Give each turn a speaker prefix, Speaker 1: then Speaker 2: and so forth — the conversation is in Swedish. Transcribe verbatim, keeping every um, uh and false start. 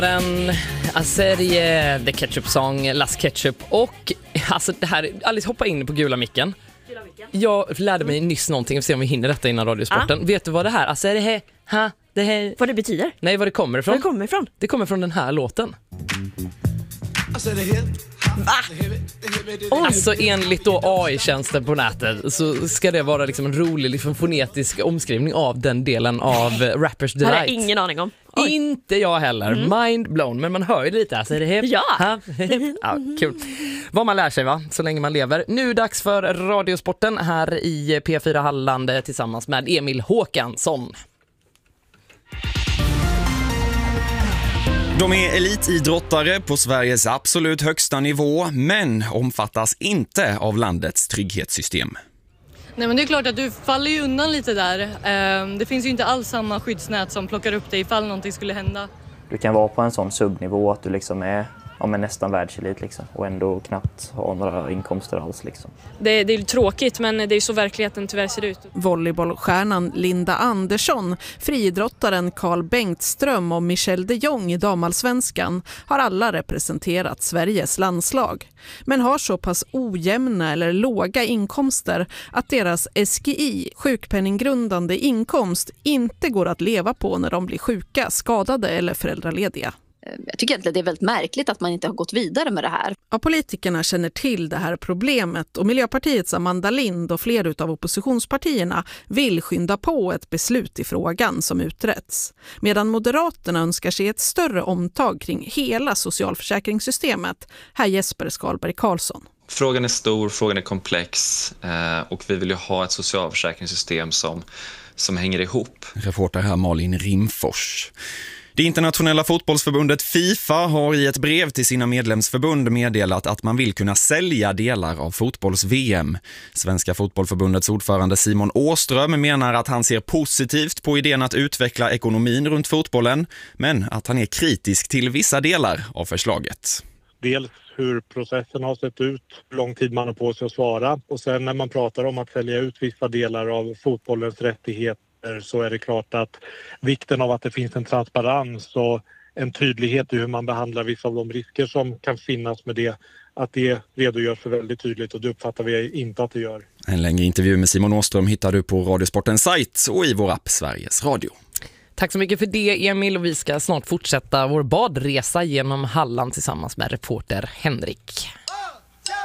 Speaker 1: En serie The Ketchup Song, Las Ketchup och alltså det här, Alice hoppa in på gula micken. Gula micken. Jag lärde mig nyss någonting, vi får se om vi hinner detta innan Radiosporten. Ah. Vet du vad det här, alltså är det här, ha, det här,
Speaker 2: vad det betyder?
Speaker 1: Nej, vad det kommer ifrån.
Speaker 2: Vad det kommer ifrån?
Speaker 1: Det kommer från den här låten.
Speaker 2: Va?
Speaker 1: Alltså enligt då A I-tjänsten på nätet så ska det vara liksom en rolig liksom fonetisk omskrivning av den delen av Rappers Delight.
Speaker 2: Det har jag ingen aning om.
Speaker 1: Oj. Inte jag heller. Mm. Mind blown. Men man hör ju lite här. Så är det hip.
Speaker 2: Ja.
Speaker 1: Ja, kul. Vad man lär sig, va? Så länge man lever. Nu dags för Radiosporten här i P fyra Halland tillsammans med Emil Håkansson.
Speaker 3: De är elitidrottare på Sveriges absolut högsta nivå, men omfattas inte av landets trygghetssystem.
Speaker 4: Nej, men det är klart att du faller ju undan lite där. Det finns ju inte alls samma skyddsnät som plockar upp dig ifall någonting skulle hända.
Speaker 5: Du kan vara på en sån subnivå att du liksom är ja, men nästan världselit liksom, och ändå knappt ha några inkomster alls. Liksom.
Speaker 4: Det, det är tråkigt, men det är så verkligheten tyvärr ser ut.
Speaker 6: Volleybollstjärnan Linda Andersson, friidrottaren Carl Bengtström och Michelle de Jong i damallsvenskan har alla representerat Sveriges landslag. Men har så pass ojämna eller låga inkomster att deras S G I, sjukpenninggrundande inkomst, inte går att leva på när de blir sjuka, skadade eller föräldralediga.
Speaker 7: Jag tycker att det är väldigt märkligt att man inte har gått vidare med det här.
Speaker 6: Ja, politikerna känner till det här problemet och Miljöpartiets Amanda Lind och flera av oppositionspartierna vill skynda på ett beslut i frågan som uträtts. Medan Moderaterna önskar sig ett större omtag kring hela socialförsäkringssystemet. Här Jesper Skalberg Karlsson.
Speaker 8: Frågan är stor, frågan är komplex och vi vill ju ha ett socialförsäkringssystem som, som hänger ihop.
Speaker 3: Reporter här Malin Rimfors. Det internationella fotbollsförbundet FIFA har i ett brev till sina medlemsförbund meddelat att man vill kunna sälja delar av fotbolls-V M. Svenska fotbollförbundets ordförande Simon Åström menar att han ser positivt på idén att utveckla ekonomin runt fotbollen, men att han är kritisk till vissa delar av förslaget.
Speaker 9: Dels hur processen har sett ut, hur lång tid man har på sig att svara, och sen när man pratar om att sälja ut vissa delar av fotbollens rättigheter så är det klart att vikten av att det finns en transparens och en tydlighet i hur man behandlar vissa av de risker som kan finnas med det, att det redogörs för väldigt tydligt, och det uppfattar vi inte att det gör.
Speaker 3: En längre intervju med Simon Åström hittar du på Radiosportens sajt och i vår app Sveriges Radio.
Speaker 1: Tack så mycket för det, Emil, och vi ska snart fortsätta vår badresa genom Halland tillsammans med reporter Henrik.